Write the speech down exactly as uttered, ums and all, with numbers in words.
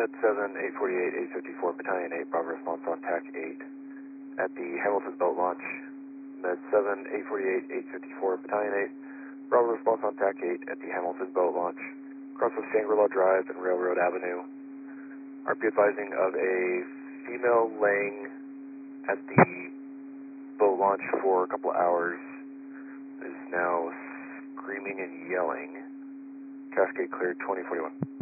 Med seven, eight forty-eight, eight fifty-four, Battalion eight, Bravo response on T A C eight at the Hamilton boat launch. Med seven, eight forty-eight, eight fifty-four, Battalion eight, Bravo response on T A C eight at the Hamilton boat launch. Across the Shangri-La Drive and Railroad Avenue. R P advising of a female laying at the boat launch for a couple hours is now screaming and yelling. Cascade cleared, twenty forty-one.